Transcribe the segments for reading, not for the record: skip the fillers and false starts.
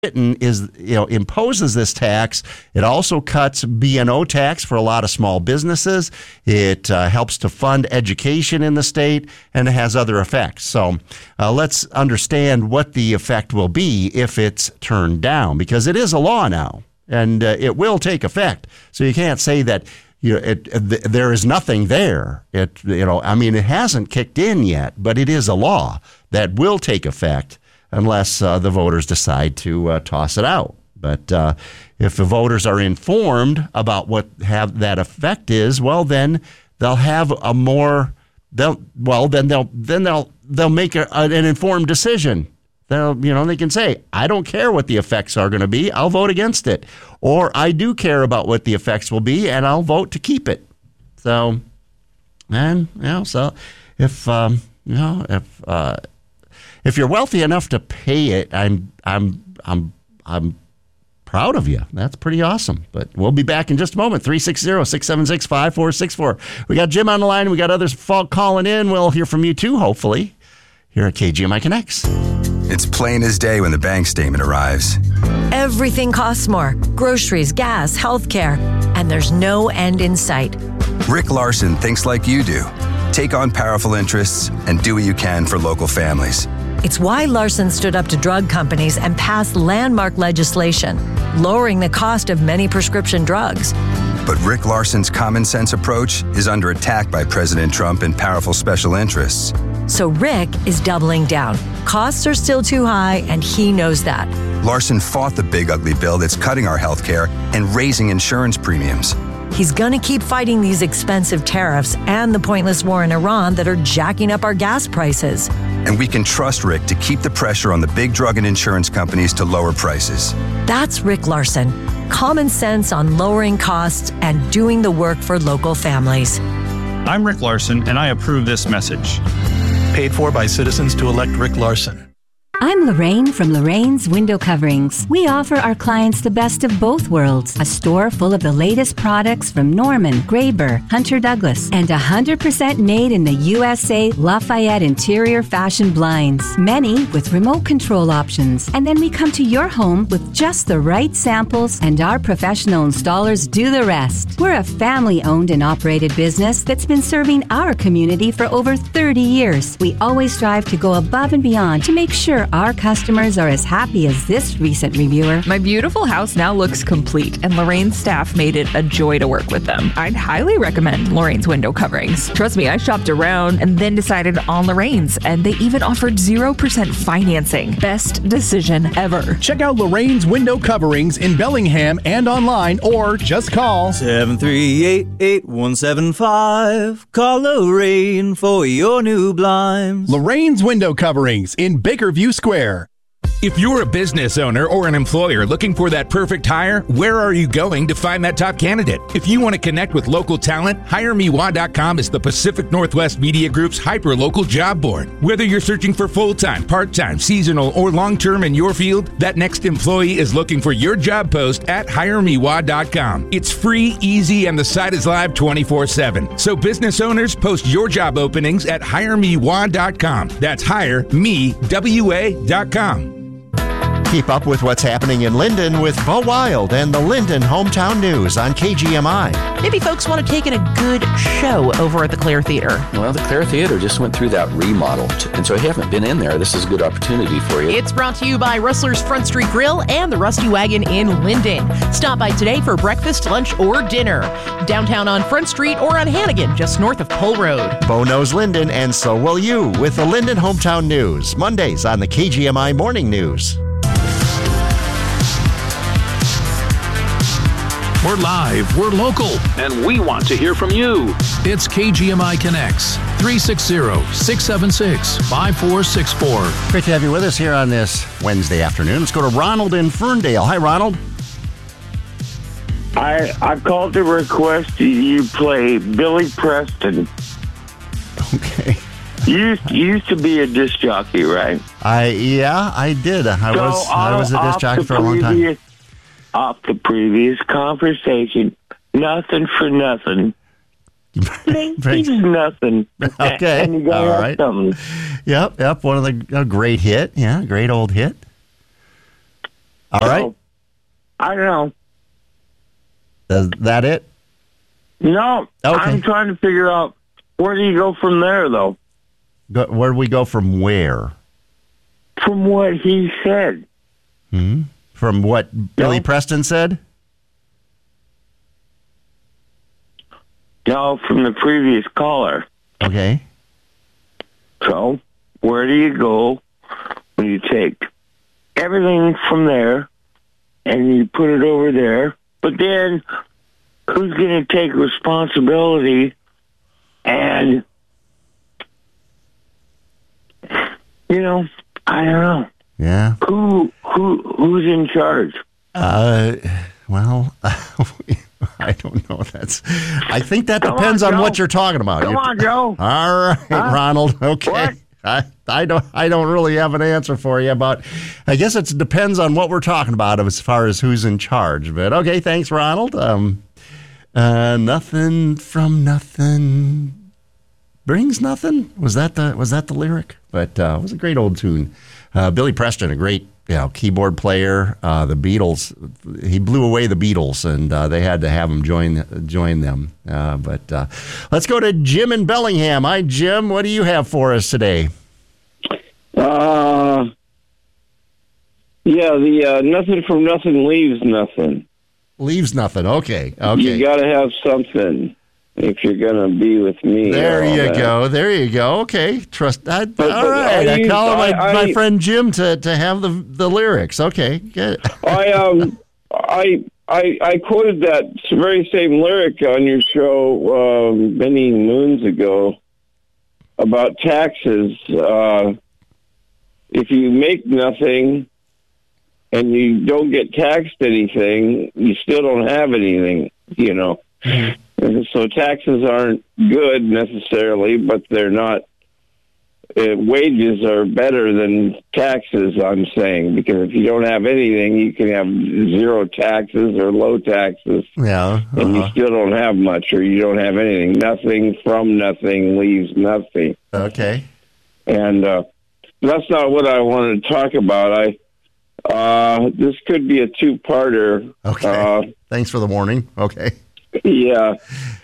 imposes this tax. It also cuts B&O tax for a lot of small businesses. It helps to fund education in the state, and it has other effects. So let's understand what the effect will be if it's turned down, because it is a law now, and it will take effect. So you can't say that there is nothing there. It hasn't kicked in yet, but it is a law that will take effect unless the voters decide to toss it out. But if the voters are informed about what that effect is, well, then they'll have a more they'll make an informed decision. They can say, I don't care what the effects are going to be, I'll vote against it, or I do care about what the effects will be, and I'll vote to keep it. So, if you're wealthy enough to pay it, I'm proud of you. That's pretty awesome. But we'll be back in just a moment. 360-676-5464. We got Jim on the line. We got others calling in. We'll hear from you too, hopefully, here at KGMI Connects. It's plain as day when the bank statement arrives. Everything costs more. Groceries, gas, healthcare. And there's no end in sight. Rick Larson thinks like you do. Take on powerful interests and do what you can for local families. It's why Larson stood up to drug companies and passed landmark legislation, lowering the cost of many prescription drugs. But Rick Larson's common sense approach is under attack by President Trump and powerful special interests. So Rick is doubling down. Costs are still too high, and he knows that. Larson fought the big ugly bill that's cutting our health care and raising insurance premiums. He's going to keep fighting these expensive tariffs and the pointless war in Iran that are jacking up our gas prices. And we can trust Rick to keep the pressure on the big drug and insurance companies to lower prices. That's Rick Larson. Common sense on lowering costs and doing the work for local families. I'm Rick Larson, and I approve this message. Paid for by citizens to elect Rick Larson. I'm Lorraine from Lorraine's Window Coverings. We offer our clients the best of both worlds. A store full of the latest products from Norman, Graber, Hunter Douglas, and 100% made in the USA Lafayette interior fashion blinds. Many with remote control options. And then we come to your home with just the right samples, and our professional installers do the rest. We're a family-owned and operated business that's been serving our community for over 30 years. We always strive to go above and beyond to make sure our customers are as happy as this recent reviewer. My beautiful house now looks complete, and Lorraine's staff made it a joy to work with them. I'd highly recommend Lorraine's Window Coverings. Trust me, I shopped around and then decided on Lorraine's, and they even offered 0% financing. Best decision ever. Check out Lorraine's Window Coverings in Bellingham and online, or just call 738-8175. Call Lorraine for your new blinds. Lorraine's Window Coverings in Bakerview Square. If you're a business owner or an employer looking for that perfect hire, where are you going to find that top candidate? If you want to connect with local talent, HireMeWa.com is the Pacific Northwest Media Group's hyper-local job board. Whether you're searching for full-time, part-time, seasonal, or long-term in your field, that next employee is looking for your job post at HireMeWa.com. It's free, easy, and the site is live 24/7. So business owners, post your job openings at HireMeWa.com. That's HireMeWA.com. Keep up with what's happening in Linden with Bo Wild and the Linden Hometown News on KGMI. Maybe folks want to take in a good show over at the Clare Theater. Well, the Clare Theater just went through that remodel, and so if you haven't been in there, this is a good opportunity for you. It's brought to you by Rustler's Front Street Grill and the Rusty Wagon in Linden. Stop by today for breakfast, lunch, or dinner. Downtown on Front Street or on Hannigan, just north of Pole Road. Bo knows Linden, and so will you, with the Linden Hometown News. Mondays on the KGMI Morning News. We're live, we're local, and we want to hear from you. It's KGMI Connects, 360-676-5464. Great to have you with us here on this Wednesday afternoon. Let's go to Ronald in Ferndale. Hi, Ronald. I called to request you play Billy Preston. Okay. You used to be a disc jockey, right? I did. I was a disc jockey for a long time. Off the previous conversation, nothing for nothing. Nothing. Okay. And you got all right. something. Yep. One of the great hit. Yeah, great old hit. All right. I don't know. Is that it? No. Okay. I'm trying to figure out where do you go from there, though? Where do we go from where? From what he said. From what Billy Preston said? No, from the previous caller. Okay. So, where do you go when you take everything from there and you put it over there? But then, who's going to take responsibility and, I don't know. Yeah. Who's in charge? Well, I don't know. I think that depends on what you're talking about. Come on, Joe. All right, Ronald. Okay. What? I don't really have an answer for you, but I guess it depends on what we're talking about as far as who's in charge. But okay, thanks, Ronald. Nothing from nothing brings nothing. Was that the lyric? But it was a great old tune. Billy Preston, a great keyboard player. The Beatles, he blew away the Beatles, and they had to have him join them. But let's go to Jim in Bellingham. Hi, Jim. What do you have for us today? The nothing from nothing leaves nothing. Leaves nothing. Okay. You got to have something if you're going to be with me. There you go. Okay. Trust that. All right. I call my friend Jim to have the lyrics. Okay. Good. I quoted that very same lyric on your show many moons ago about taxes. If you make nothing and you don't get taxed anything, you still don't have anything, And so taxes aren't good necessarily, but they're not. Wages are better than taxes, I'm saying, because if you don't have anything, you can have zero taxes or low taxes. Yeah. And you still don't have much, or you don't have anything. Nothing from nothing leaves nothing. Okay. And that's not what I wanted to talk about. This could be a two-parter. Okay. Thanks for the warning. Okay. Yeah.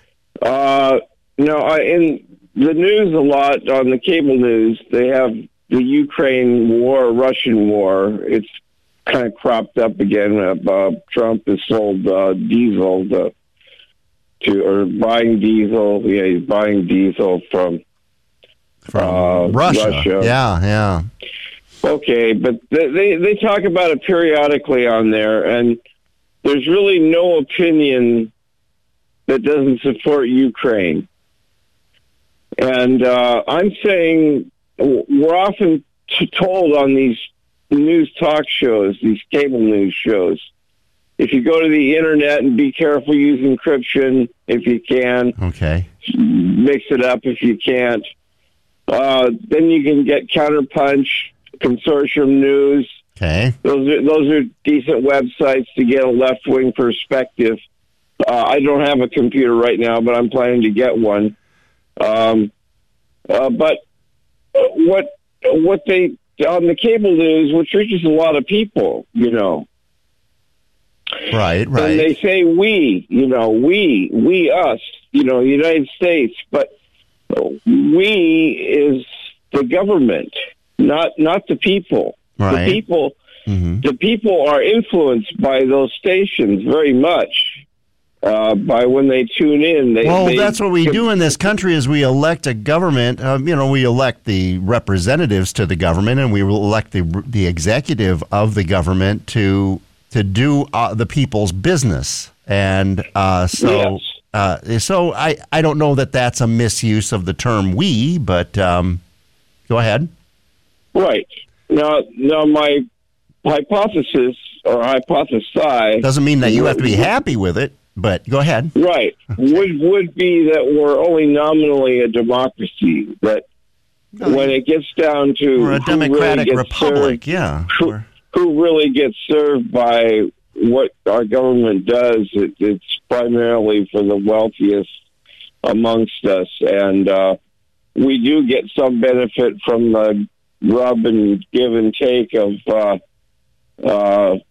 In the news a lot, on the cable news, they have the Ukraine war, Russian war. It's kind of cropped up again. Trump has sold diesel or buying diesel. Yeah, he's buying diesel from Russia. Yeah. Okay, but they talk about it periodically on there, and there's really no opinion that doesn't support Ukraine. And I'm saying we're often told on these news talk shows, these cable news shows, if you go to the internet and be careful, use encryption if you can. Okay. Mix it up if you can't. Then you can get Counterpunch, Consortium News. Okay. Those are decent websites to get a left-wing perspective. I don't have a computer right now, but I'm planning to get one. But what they on the cable news, which reaches a lot of people, Right. And they say we, us, the United States, but we is the government, not the people. Right. The people are influenced by those stations very much. By when they tune in, that's what we do in this country is we elect a government. We elect the representatives to the government, and we will elect the executive of the government to do the people's business. And so I don't know that that's a misuse of the term "we," but go ahead. Right now, my hypothesis or hypothesize doesn't mean that you have to be happy with it. But go ahead. Right. Would be that we're only nominally a democracy, that when it gets down to we're a democratic republic, who really gets served by what our government does, it's primarily for the wealthiest amongst us. And we do get some benefit from the rub and give and take of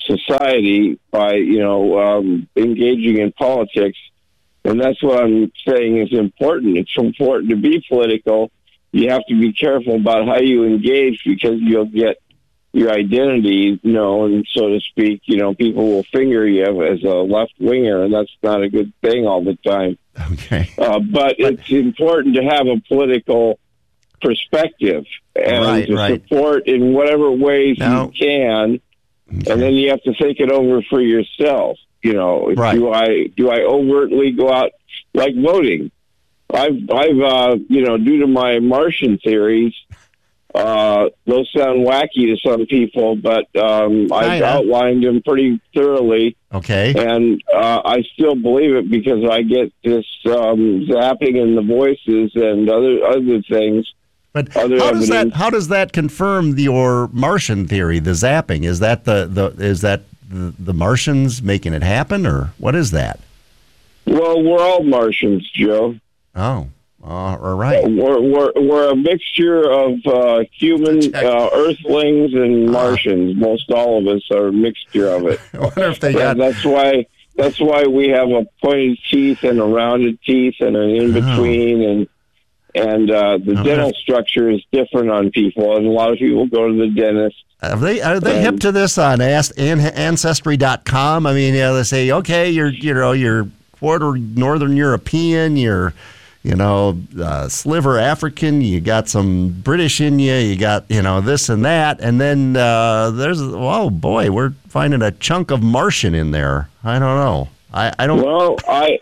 society by, engaging in politics. And that's what I'm saying is important. It's important to be political. You have to be careful about how you engage because you'll get your identity known, so to speak. People will finger you as a left-winger, and that's not a good thing all the time. Okay. But it's important to have a political perspective and support in whatever ways you can, and then you have to think it over for yourself. Do I overtly go out like voting? I've due to my Martian theories, those sound wacky to some people, but I've outlined them pretty thoroughly. Okay. And I still believe it because I get this zapping in the voices and other things. But how does that confirm your Martian theory? The zapping, is that the Martians making it happen, or what is that? Well, we're all Martians, Joe. Oh, all right. We're a mixture of human Earthlings and Martians. Most all of us are a mixture of it. I wonder if they got. That's why we have a pointed teeth and a rounded teeth and an in between, and the dental structure is different on people, and a lot of people go to the dentist. Are they hip to this on Ancestry.com? I mean, they say, okay, you're quarter Northern European, you're sliver African, you got some British in you, you got this and that, and then we're finding a chunk of Martian in there. I don't know. I don't. Well,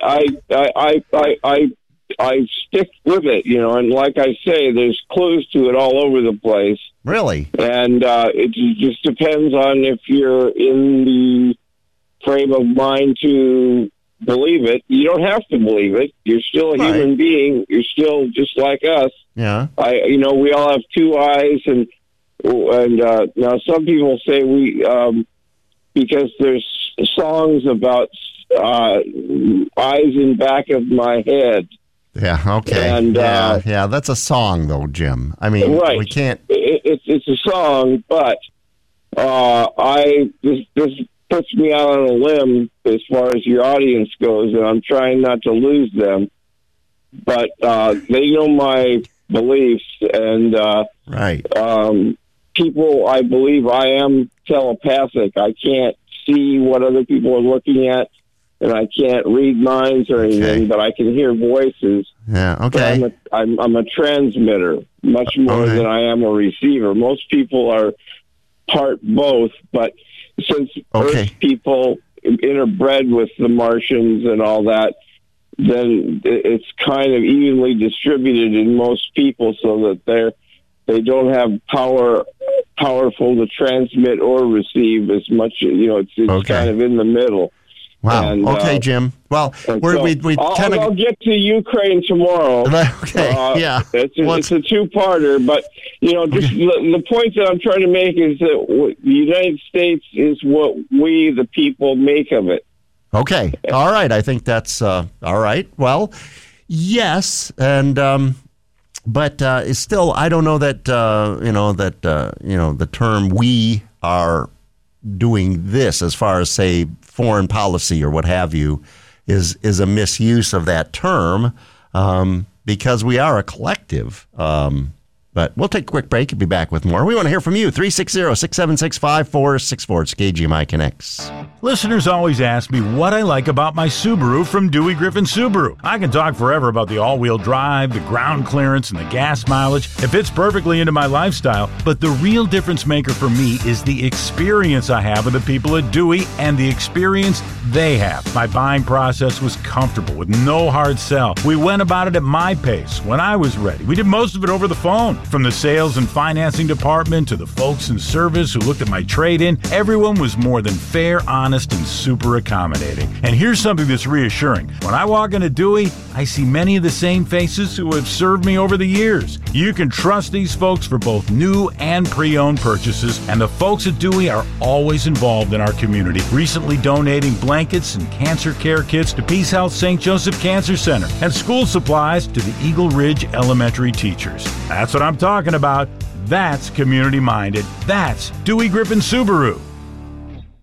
I stick with it, and like I say, there's clues to it all over the place. Really? And it just depends on if you're in the frame of mind to believe it. You don't have to believe it. You're still a human being. You're still just like us. Yeah. We all have two eyes, and now some people say because there's songs about eyes in back of my head. Yeah, okay. And, yeah, that's a song, though, Jim. I mean, we can't... It's a song, but this puts me out on a limb as far as your audience goes, and I'm trying not to lose them. But they know my beliefs, and people, I believe I am telepathic. I can't see what other people are looking at, and I can't read minds or anything, but I can hear voices. Yeah, okay. But I'm a transmitter, much more than I am a receiver. Most people are part both, but since Earth people interbred with the Martians and all that, then it's kind of evenly distributed in most people so that they don't have powerful to transmit or receive as much. It's kind of in the middle. Wow. And, okay, Jim. Well, I'll get to Ukraine tomorrow. Okay. Yeah. It's a two-parter, but the point that I'm trying to make is that the United States is what we, the people, make of it. Okay. All right. I think that's all right. Well, yes, and but it's still, I don't know that the term "we" are doing this as far as, say, foreign policy or what have you is a misuse of that term because we are a collective. But we'll take a quick break and be back with more. We want to hear from you. 360-676-5464. It's KGMI Connects. Listeners always ask me what I like about my Subaru from Dewey Griffin Subaru. I can talk forever about the all-wheel drive, the ground clearance, and the gas mileage. It fits perfectly into my lifestyle, but the real difference maker for me is the experience I have with the people at Dewey and the experience they have. My buying process was comfortable with no hard sell. We went about it at my pace when I was ready. We did most of it over the phone. From the sales and financing department to the folks in service who looked at my trade-in, everyone was more than fair, honest, and super accommodating. And here's something that's reassuring. When I walk into Dewey, I see many of the same faces who have served me over the years. You can trust these folks for both new and pre-owned purchases, and the folks at Dewey are always involved in our community, recently donating blankets and cancer care kits to Peace Health St. Joseph Cancer Center and school supplies to the Eagle Ridge Elementary teachers. That's what I'm talking about. That's community-minded. That's Dewey Griffin Subaru.